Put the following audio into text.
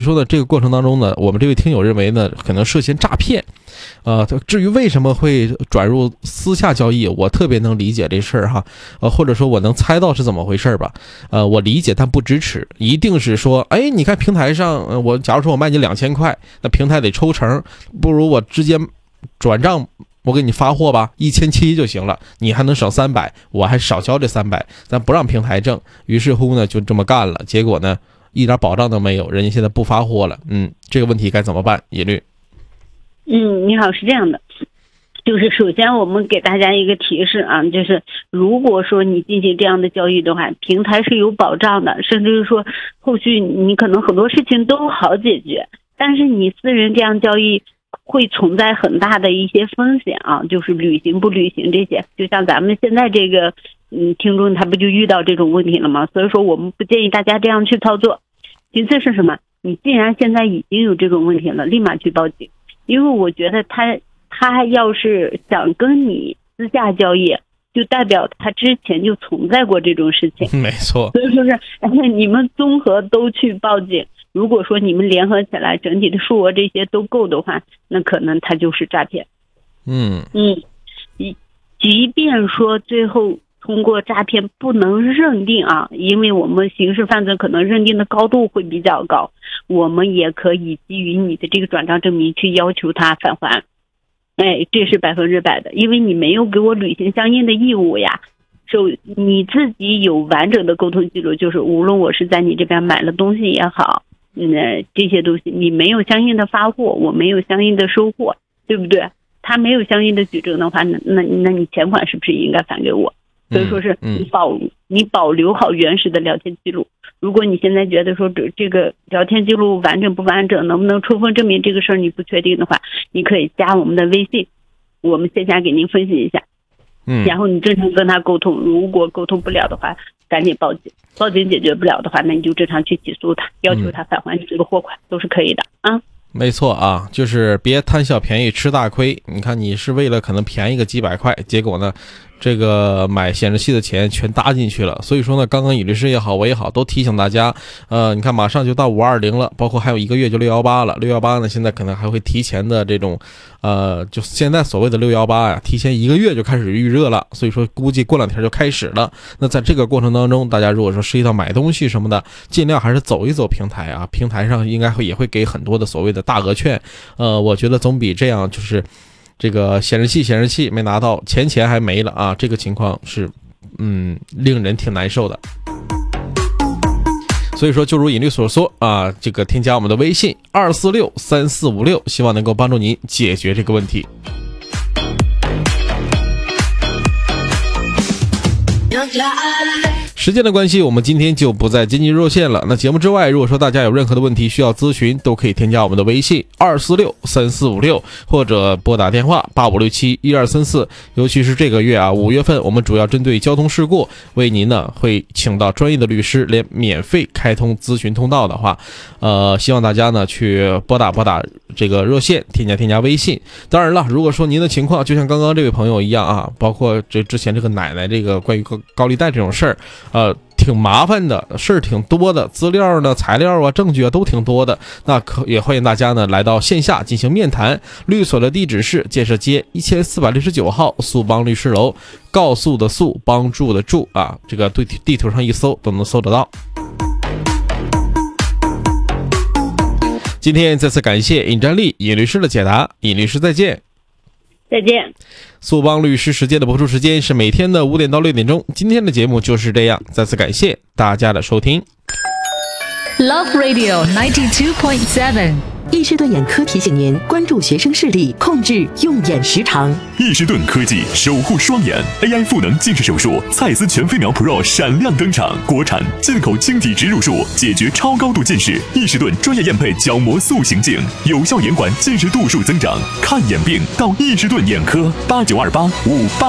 说的这个过程当中呢，我们这位听友认为呢，可能涉嫌诈骗。至于为什么会转入私下交易，我特别能理解这事儿哈。或者说我能猜到是怎么回事吧。我理解但不支持，一定是说，哎，你看平台上，假如说我卖你2000块，那平台得抽成，不如我直接转账，我给你发货吧，1700就行了，你还能省300，我还少交这300，咱不让平台挣。于是乎呢，就这么干了，结果呢，一点保障都没有，人家现在不发货了。这个问题该怎么办？野律。 你好，是这样的，就是首先我们给大家一个提示啊，就是如果说你进行这样的交易的话，平台是有保障的，甚至是说后续你可能很多事情都好解决，但是你私人这样交易会存在很大的一些风险啊，就是履行不履行这些，就像咱们现在这个听众他不就遇到这种问题了吗？所以说我们不建议大家这样去操作。其次是什么？你既然现在已经有这种问题了，立马去报警。因为我觉得他要是想跟你私下交易，就代表他之前就存在过这种事情。 没错。 所以说是你们综合都去报警，如果说你们联合起来整体的数额这些都够的话，那可能他就是诈骗。即便说最后通过诈骗不能认定啊，因为我们刑事犯罪可能认定的高度会比较高，我们也可以基于你的这个转账证明去要求他返还。这是100%的，因为你没有给我履行相应的义务呀。你自己有完整的沟通记录，就是无论我是在你这边买了东西也好，这些东西你没有相应的发货，我没有相应的收货，对不对？他没有相应的举证的话，那你钱款是不是应该返给我？所以说是你保留好原始的聊天记录。如果你现在觉得说这个聊天记录完整不完整，能不能充分证明这个事儿你不确定的话，你可以加我们的微信，我们线下给您分析一下。然后你正常跟他沟通，如果沟通不了的话，赶紧报警。报警解决不了的话，那你就正常去起诉他，要求他返还你这个货款，都是可以的啊。 没错啊，就是别贪小便宜吃大亏。你看你是为了可能便宜个几百块，结果呢这个买显示器的钱全搭进去了。所以说呢，刚刚尹律师也好，我也好，都提醒大家，你看马上就到520了，包括还有1个月就618了。618呢，现在可能还会提前的这种，就现在所谓的618呀，提前1个月就开始预热了。所以说估计过2天就开始了。那在这个过程当中，大家如果说涉及到买东西什么的，尽量还是走一走平台啊，平台上应该也会给很多的所谓的大额券。我觉得总比这样就是这个显示器没拿到，钱还没了啊，这个情况是令人挺难受的。所以说就如尹律所说啊，这个添加我们的微信2463456，希望能够帮助您解决这个问题。时间的关系，我们今天就不再接近热线了。那节目之外，如果说大家有任何的问题需要咨询，都可以添加我们的微信2463456，或者拨打电话85671234。尤其是这个月啊，5月份，我们主要针对交通事故，为您呢会请到专业的律师，连免费开通咨询通道的话，希望大家呢去拨打这个热线，添加微信。当然了，如果说您的情况就像刚刚这位朋友一样啊，包括之前这个奶奶这个关于高利贷这种事儿，挺麻烦的，事儿挺多的，资料呢、材料啊、证据啊都挺多的。那也欢迎大家呢来到线下进行面谈。律所的地址是建设街1469号速帮律师楼，告诉的诉，帮助的助啊，这个对地图上一搜都能搜得到。今天再次感谢尹占利尹律师的解答，尹律师再见。 再见。 速帮律师时间的播出时间是每天的5点到6点钟。今天的节目就是这样，再次感谢大家的收听。 Love Radio 92.7。 易士顿眼科提醒您关注学生视力，控制用眼时长。 易士顿科技守护双眼 AI 赋能近视手术，蔡司全飞秒 Pro 闪亮登场，国产进口晶体植入术，解决超高度近视。易士顿专业验配角膜塑形镜，有效延缓近视度数增长。看眼病到易士顿眼科，892858。